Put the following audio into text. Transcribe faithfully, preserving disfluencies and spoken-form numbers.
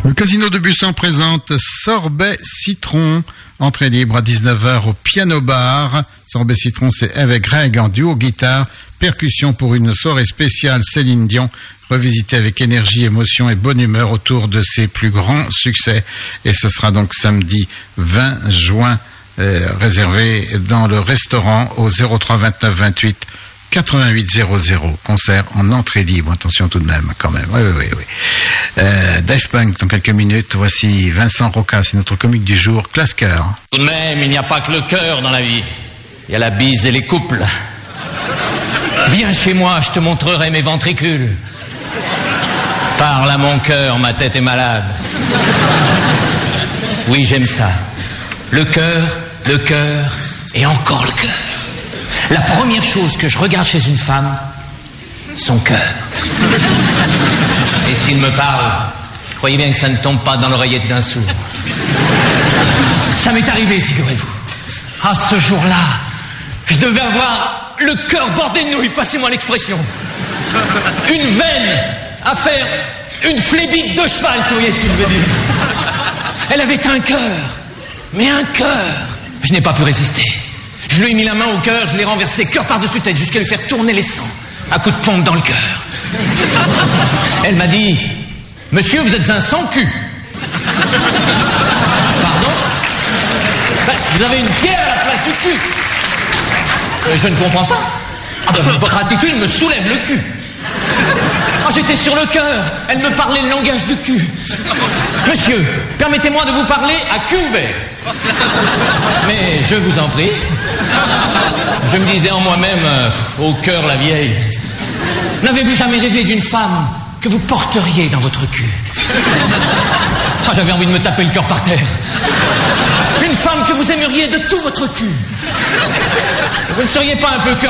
Le Casino de Bussan présente Sorbet Citron. Entrée libre à dix-neuf heures au Piano Bar. Sorbet Citron, c'est avec Greg en duo guitare. Percussion pour une soirée spéciale Céline Dion, revisitée avec énergie, émotion et bonne humeur autour de ses plus grands succès. Et ce sera donc samedi vingt juin, euh, réservé dans le restaurant au zéro trois vingt-neuf vingt-huit quatre-vingt-huit zéro zéro. Concert en entrée libre. Attention tout de même, quand même. Oui, oui, oui. oui. Euh, Daft Punk dans quelques minutes. Voici Vincent Rocca, c'est notre comique du jour, classe cœur. Tout de même, il n'y a pas que le cœur dans la vie. Il y a la bise et les couples. Viens chez moi, je te montrerai mes ventricules. Parle à mon cœur, ma tête est malade. Oui, j'aime ça. Le cœur, le cœur et encore le cœur. La première chose que je regarde chez une femme, son cœur. Et s'il me parle, croyez bien que ça ne tombe pas dans l'oreillette d'un sourd. Ça m'est arrivé, figurez-vous. À ce jour-là, je devais avoir le cœur bordé de nouilles, passez-moi l'expression. Une veine à faire une flébite de cheval, si vous voyez ce que je veux dire. Elle avait un cœur, mais un cœur. Je n'ai pas pu résister. Je lui ai mis la main au cœur, je l'ai renversé cœur par-dessus tête jusqu'à lui faire tourner les sangs, à coups de pompe dans le cœur. Elle m'a dit, monsieur, vous êtes un sans-cul. Pardon? Ben, vous avez une pierre à la place du cul. Euh, je ne comprends pas. Ah ben, votre attitude me soulève le cul. Ah, j'étais sur le cœur. Elle me parlait le langage du cul. Monsieur, permettez-moi de vous parler à cul ouvert. Mais je vous en prie. Je me disais en moi-même, euh, au cœur la vieille. N'avez-vous jamais rêvé d'une femme que vous porteriez dans votre cul? Ah, j'avais envie de me taper le cœur par terre. Une femme que vous aimeriez de tout votre cul. Vous ne seriez pas un peu cœur